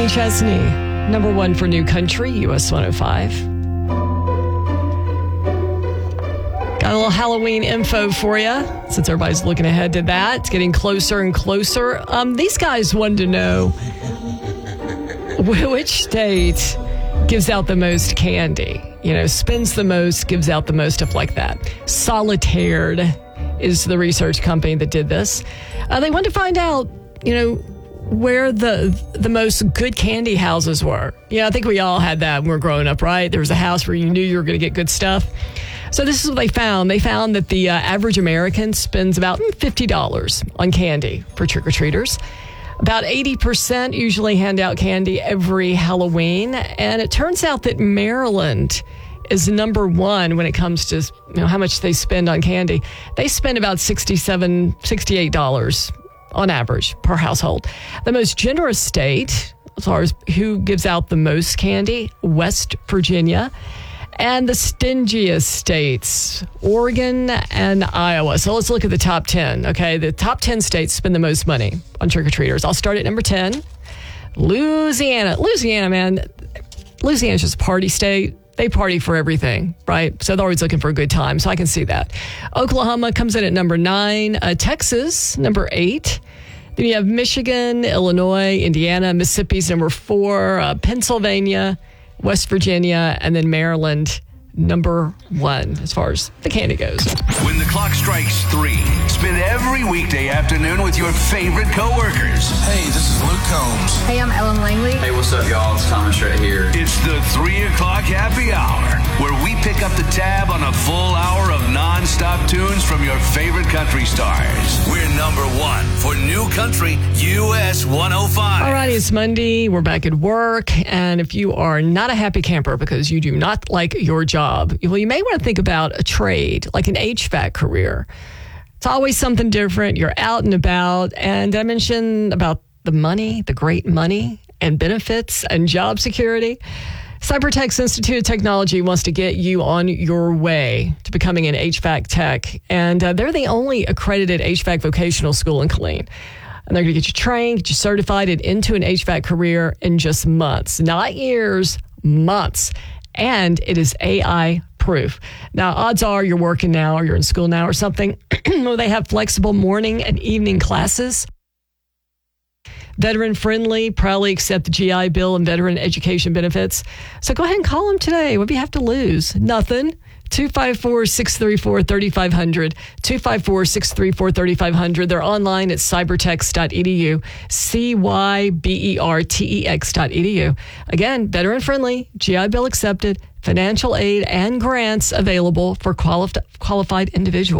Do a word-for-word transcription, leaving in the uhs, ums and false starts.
Kenny Chesney, number one for New Country, U S one oh five. Got a little Halloween info for you, since everybody's looking ahead to that. It's getting closer and closer. Um, these guys wanted to know which state gives out the most candy. You know, spends the most, gives out the most, stuff like that. Solitaire is the research company that did this. Uh, they wanted to find out, you know, where the the most good candy houses were. Yeah, I think we all had that when we were growing up, right? There was a house where you knew you were going to get good stuff. So this is what they found. They found that the uh, average American spends about fifty dollars on candy for trick-or-treaters. About eighty percent usually hand out candy every Halloween. And it turns out that Maryland is number one when it comes to, you know, how much they spend on candy. They spend about sixty-seven dollars, sixty-eight dollars on average per household. The most generous state, as far as who gives out the most candy, West Virginia. And the stingiest states, Oregon and Iowa. So let's look at the top ten, okay? The top ten states spend the most money on trick-or-treaters. I'll start at number ten, Louisiana. Louisiana, man, Louisiana's just a party state. They party for everything, right? So they're always looking for a good time, so I can see that. Oklahoma comes in at number nine. Uh, Texas, number eight. Then you have Michigan, Illinois, Indiana. Mississippi's number four. Uh, Pennsylvania, West Virginia, and then Maryland, number one as far as the candy goes. When the clock strikes three, spend every weekday afternoon with your favorite coworkers. Hey, this is Luke Combs. Hey, I'm Ellen Langley. Hey, what's up, y'all? It's Thomas right here. It's the three o'clock happy hour, where we pick up the tab on a full hour of non-stop tunes from your favorite country stars. We're number one for New Country, U S one oh five. All right, it's Monday. We're back at work. And if you are not a happy camper because you do not like your job, well, you may want to think about a trade, like an H V A C career. It's always something different. You're out and about. And I mentioned about the money, the great money and benefits and job security. Cybertech's Institute of Technology wants to get you on your way to becoming an H V A C tech. And uh, they're the only accredited H V A C vocational school in Killeen. And they're going to get you trained, get you certified and into an H V A C career in just months, not years, months. And it is A I proof. Now, odds are you're working now or you're in school now or something. They have flexible morning and evening classes. Veteran friendly, proudly accept the G I Bill and veteran education benefits. So go ahead and call them today. What do you have to lose? Nothing. two five four, six three four, three five zero zero. two five four, six three four, three five zero zero. They're online at cybertex dot e d u. C Y B E R T E X dot E D U. Again, veteran friendly, G I Bill accepted, financial aid and grants available for quali- qualified individuals.